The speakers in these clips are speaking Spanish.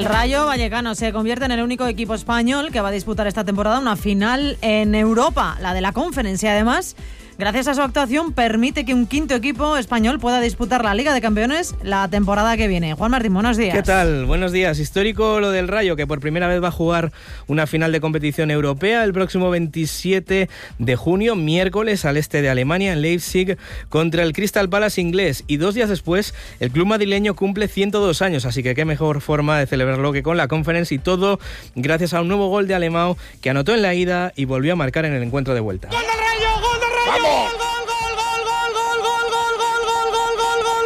El Rayo Vallecano se convierte en el único equipo español que va a disputar esta temporada una final en Europa, la de la Conference, y además, gracias a su actuación, permite que un quinto equipo español pueda disputar la Liga de Campeones la temporada que viene. Juan Martín, buenos días. ¿Qué tal? Buenos días. Histórico lo del Rayo, que por primera vez va a jugar una final de competición europea el próximo 27 de junio, miércoles, al este de Alemania, en Leipzig, contra el Crystal Palace inglés. Y 2 días después, el club madrileño cumple 102 años, así que qué mejor forma de celebrarlo que con la Conference, y todo gracias a un nuevo gol de Alemão, que anotó en la ida y volvió a marcar en el encuentro de vuelta. ¡Gol del Rayo! ¡Gol del Rayo! ¡Vamos! ¡Gol, gol, gol, gol, gol, gol, gol, gol, gol, gol, gol,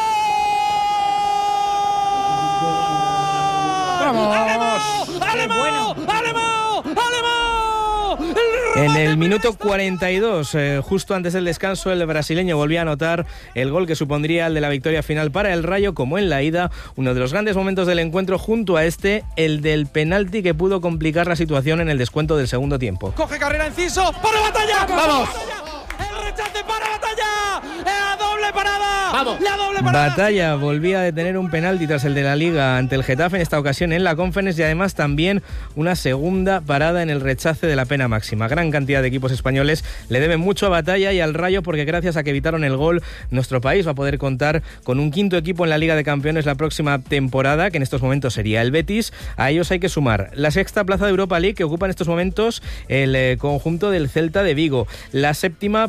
gol! ¡Vamos! ¡Alemão! ¡Alemão! ¡Alemão! En el minuto 42, justo antes del descanso, el brasileño volvía a anotar el gol que supondría el de la victoria final para el Rayo, como en la ida. Uno de los grandes momentos del encuentro, junto a el del penalti que pudo complicar la situación en el descuento del segundo tiempo. Coge carrera Enciso, para Batalla. ¡Vamos! ¡El rechace para Batalla! ¡La doble parada! ¡Vamos! ¡La doble parada! Batalla volvía a detener un penalti tras el de la Liga ante el Getafe, en esta ocasión en la Conference, y además también una segunda parada en el rechace de la pena máxima. Gran cantidad de equipos españoles le deben mucho a Batalla y al Rayo, porque gracias a que evitaron el gol, nuestro país va a poder contar con un quinto equipo en la Liga de Campeones la próxima temporada, que en estos momentos sería el Betis. A ellos hay que sumar la sexta plaza de Europa League, que ocupa en estos momentos el conjunto del Celta de Vigo, la séptima